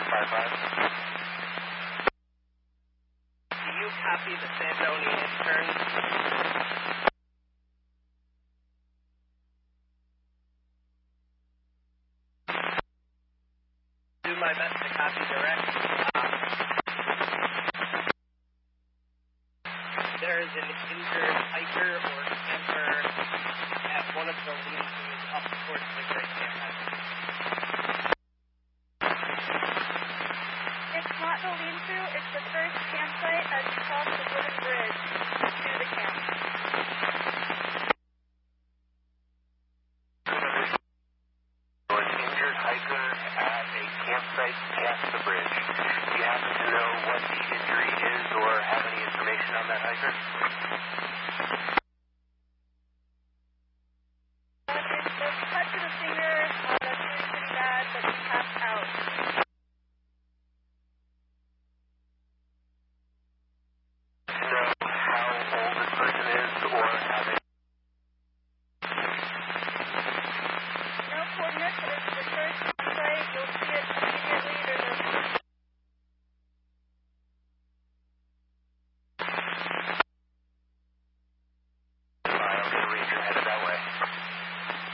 55. Do you copy the Sandoni intern? Do my best to copy direct. There is an injured hiker or camper at one of the lean-tos up towards the Great Campus. It's not the lean-to, it's the first campsite as you cross the wooden bridge to the camp. An injured hiker at a campsite past the bridge. Do you happen to know what the injury is or have any information on that hiker?